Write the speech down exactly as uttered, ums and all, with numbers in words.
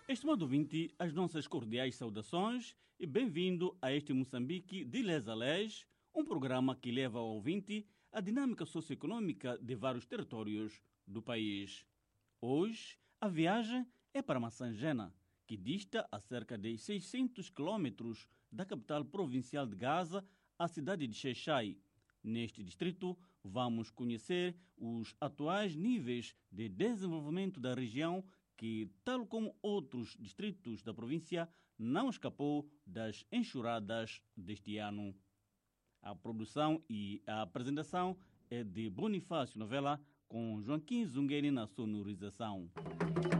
Estimado ouvinte, as nossas cordiais saudações e bem-vindo a este Moçambique de Les a Les, um programa que leva ao ouvinte a dinâmica socioeconômica de vários territórios do país. Hoje, a viagem é para Massangena, que dista a cerca de seiscentos quilômetros da capital provincial de Gaza, a cidade de Xai-Xai. Neste distrito, vamos conhecer os atuais níveis de desenvolvimento da região que, tal como outros distritos da província, não escapou das enxurradas deste ano. A produção e a apresentação é de Bonifácio Novela, com Joaquim Zungueri na sonorização.